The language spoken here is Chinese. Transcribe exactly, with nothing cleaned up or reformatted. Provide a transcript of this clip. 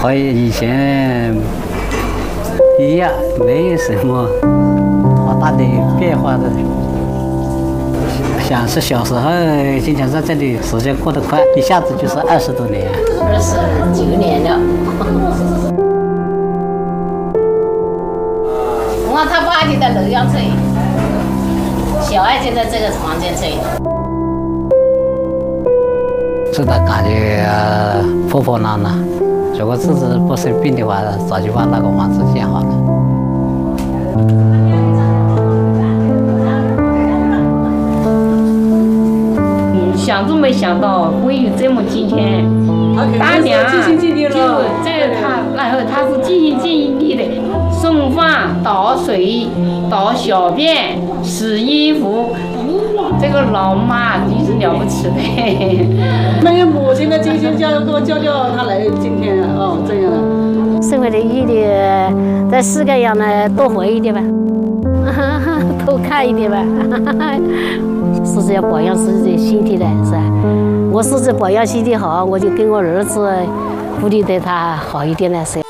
和以前一样，没有什么好大的变化的。想是小时候经常在这里，时间过得快，一下子就是二十多年。 二十九年了。我他爸就在楼阳睡，小爱就在这个房间睡。 自的感觉破破烂烂，如果自己不生病的话，早就把那个房子建好了。 想都没想到会有这么今天，大娘就这他，然后他是尽心尽力的送饭、倒水、倒小便、洗衣服，这个老妈真是了不起的。 没有母亲的精心教育，教教他来今天哦这样的。 社会的阅历在世界上呢多活一点吧，多看一点吧。自己要保养自己的身体的是吧？我自己保养身体好，我就跟我儿子鼓励对他好一点的是。